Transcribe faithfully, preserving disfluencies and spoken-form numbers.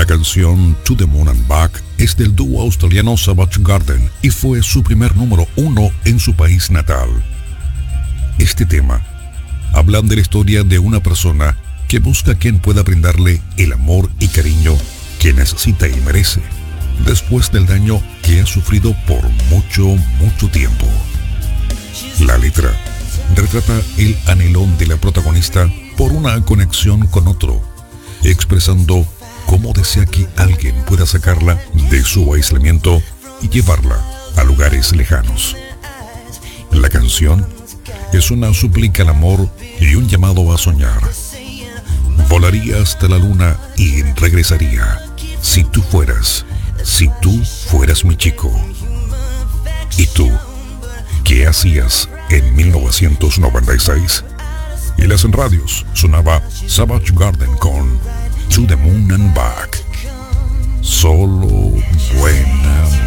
canción To the Moon and Back es del dúo australiano Savage Garden y fue su primer número uno en su país natal. Este tema habla de la historia de una persona que busca a quien pueda brindarle el amor y cariño que necesita y merece, después del daño que ha sufrido por mucho, mucho tiempo. La letra retrata el anhelón de la protagonista por una conexión con otro, expresando cómo desea que alguien pueda sacarla de su aislamiento y llevarla a lugares lejanos. La canción es una súplica al amor y un llamado a soñar. Volaría hasta la luna y regresaría si tú fueras, si tú fueras mi chico. ¿Y tú qué hacías en mil novecientos noventa y seis? Y las en radios sonaba Savage Garden con To the Moon and Back. Solo buena